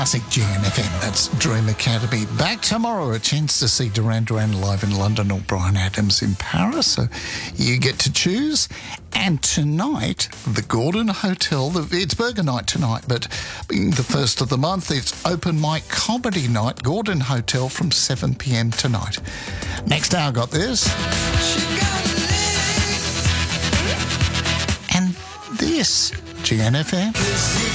Classic GNFM, that's Dream Academy. Back tomorrow, a chance to see Duran Duran live in London or Bryan Adams in Paris, so you get to choose. And tonight, the Gordon Hotel, it's burger night tonight, but being the first of the month, it's open mic comedy night, Gordon Hotel from 7 p.m. tonight. Next hour, got this. And this, GNFM.